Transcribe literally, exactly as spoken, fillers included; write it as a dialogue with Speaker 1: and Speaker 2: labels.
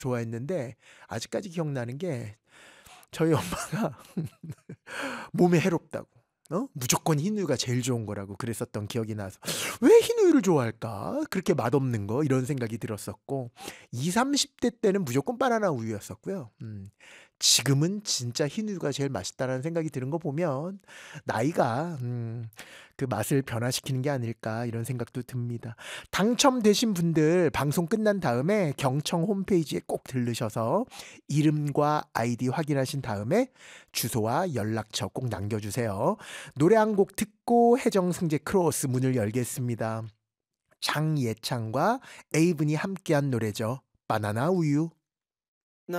Speaker 1: 좋아했는데 아직까지 기억나는 게 저희 엄마가 몸에 해롭다고 어 무조건 흰우유가 제일 좋은 거라고 그랬었던 기억이 나서 '왜 흰우유를 좋아할까? 그렇게 맛없는 거?' 이런 생각이 들었었고 이삼십 대 때는 무조건 바나나 우유였었고요. 음 지금은 진짜 '흰우유가 제일 맛있다.'라는 생각이 드는 거 보면 '나이가 음 그 맛을 변화시키는 게 아닐까.' 이런 생각도 듭니다. 당첨되신 분들 방송 끝난 다음에 경청 홈페이지에 꼭 들르셔서 이름과 아이디 확인하신 다음에 주소와 연락처 꼭 남겨 주세요. 노래 한 곡 듣고 해정 승제 크로스 문을 열겠습니다. 장예찬과 에이븐이 함께한 노래죠. 바나나 우유.